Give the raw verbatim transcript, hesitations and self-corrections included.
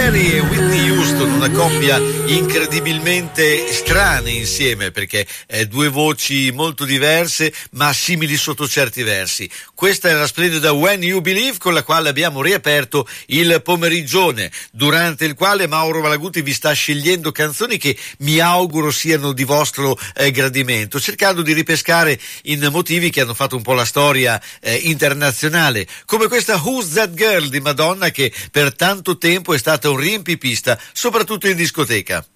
Perry e Whitney Houston, una coppia incredibilmente strana insieme, perché eh, due voci molto diverse ma simili sotto certi versi. Questa è la splendida When You Believe, con la quale abbiamo riaperto il pomeriggione, durante il quale Mauro Malaguti vi sta scegliendo canzoni che mi auguro siano di vostro eh, gradimento, cercando di ripescare in motivi che hanno fatto un po' la storia eh, internazionale, come questa Who's That Girl di Madonna, che per tanto tempo è stata un riempipista, soprattutto in discoteca.